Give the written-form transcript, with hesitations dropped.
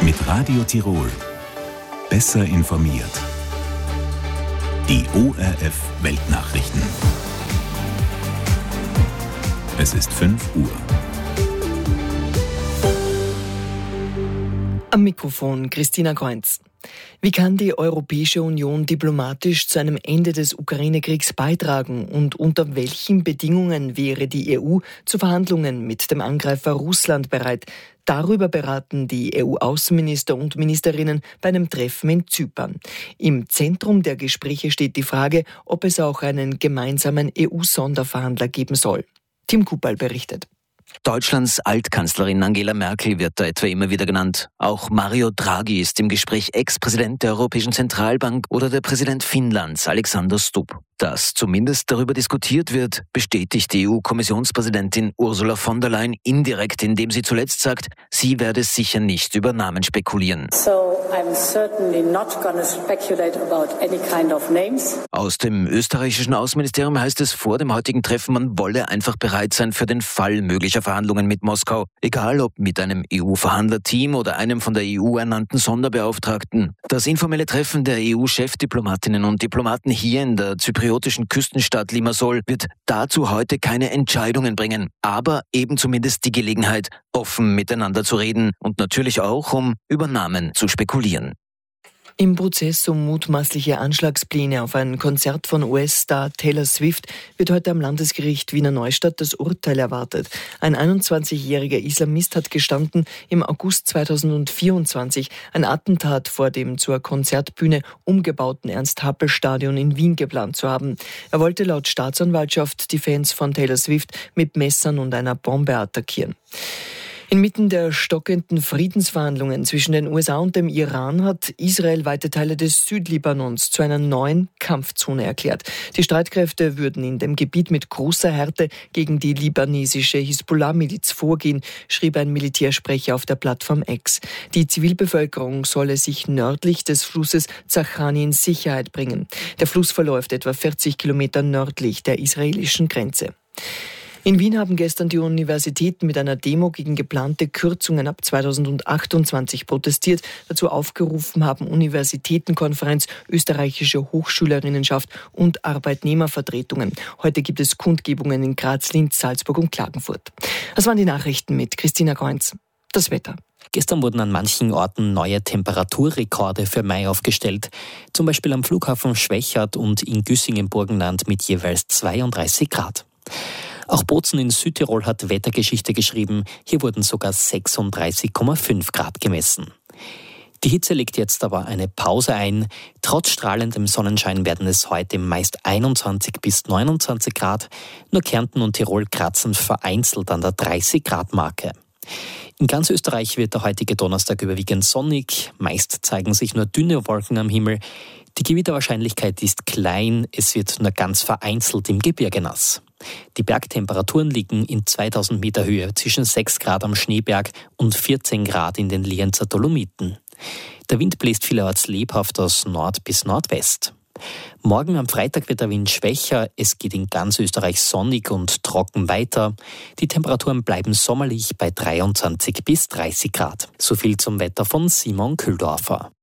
Mit Radio Tirol. Besser informiert. Die ORF Weltnachrichten. Es ist 5 Uhr. Am Mikrofon Christina Kreunz. Wie kann die Europäische Union diplomatisch zu einem Ende des Ukraine-Kriegs beitragen und unter welchen Bedingungen wäre die EU zu Verhandlungen mit dem Angreifer Russland bereit? Darüber beraten die EU-Außenminister und Ministerinnen bei einem Treffen in Zypern. Im Zentrum der Gespräche steht die Frage, ob es auch einen gemeinsamen EU-Sonderverhandler geben soll. Tim Kupal berichtet. Deutschlands Altkanzlerin Angela Merkel wird da etwa immer wieder genannt. Auch Mario Draghi ist im Gespräch Ex-Präsident der Europäischen Zentralbank oder der Präsident Finnlands, Alexander Stubb. Dass zumindest darüber diskutiert wird, bestätigt die EU-Kommissionspräsidentin Ursula von der Leyen indirekt, indem sie zuletzt sagt, sie werde sicher nicht über Namen spekulieren. So I'm certainly not going to speculate about any kind of names. Aus dem österreichischen Außenministerium heißt es vor dem heutigen Treffen, man wolle einfach bereit sein für den Fall möglicher Verhandlungen mit Moskau, egal ob mit einem EU-Verhandlerteam oder einem von der EU ernannten Sonderbeauftragten. Das informelle Treffen der EU-Chefdiplomatinnen und Diplomaten hier in der zypriotischen Küstenstadt Limassol wird dazu heute keine Entscheidungen bringen, aber eben zumindest die Gelegenheit, offen miteinander zu reden und natürlich auch, um über Namen zu spekulieren. Im Prozess um mutmaßliche Anschlagspläne auf ein Konzert von US-Star Taylor Swift wird heute am Landesgericht Wiener Neustadt das Urteil erwartet. Ein 21-jähriger Islamist hat gestanden, im August 2024 ein Attentat vor dem zur Konzertbühne umgebauten Ernst-Happel-Stadion in Wien geplant zu haben. Er wollte laut Staatsanwaltschaft die Fans von Taylor Swift mit Messern und einer Bombe attackieren. Inmitten der stockenden Friedensverhandlungen zwischen den USA und dem Iran hat Israel weite Teile des Südlibanons zu einer neuen Kampfzone erklärt. Die Streitkräfte würden in dem Gebiet mit großer Härte gegen die libanesische Hisbollah-Miliz vorgehen, schrieb ein Militärsprecher auf der Plattform X. Die Zivilbevölkerung solle sich nördlich des Flusses Zachani in Sicherheit bringen. Der Fluss verläuft etwa 40 Kilometer nördlich der israelischen Grenze. In Wien haben gestern die Universitäten mit einer Demo gegen geplante Kürzungen ab 2028 protestiert. Dazu aufgerufen haben Universitätenkonferenz, österreichische Hochschülerinnenschaft und Arbeitnehmervertretungen. Heute gibt es Kundgebungen in Graz, Linz, Salzburg und Klagenfurt. Das waren die Nachrichten mit Christina Kreunz. Das Wetter. Gestern wurden an manchen Orten neue Temperaturrekorde für Mai aufgestellt. Zum Beispiel am Flughafen Schwechat und in Güssing im Burgenland mit jeweils 32 Grad. Auch Bozen in Südtirol hat Wettergeschichte geschrieben. Hier wurden sogar 36,5 Grad gemessen. Die Hitze legt jetzt aber eine Pause ein. Trotz strahlendem Sonnenschein werden es heute meist 21 bis 29 Grad. Nur Kärnten und Tirol kratzen vereinzelt an der 30-Grad-Marke. In ganz Österreich wird der heutige Donnerstag überwiegend sonnig. Meist zeigen sich nur dünne Wolken am Himmel. Die Gewitterwahrscheinlichkeit ist klein. Es wird nur ganz vereinzelt im Gebirge nass. Die Bergtemperaturen liegen in 2000 Meter Höhe zwischen 6 Grad am Schneeberg und 14 Grad in den Lienzer Dolomiten. Der Wind bläst vielerorts lebhaft aus Nord bis Nordwest. Morgen am Freitag wird der Wind schwächer. Es geht in ganz Österreich sonnig und trocken weiter. Die Temperaturen bleiben sommerlich bei 23 bis 30 Grad. So viel zum Wetter von Simon Kühldorfer.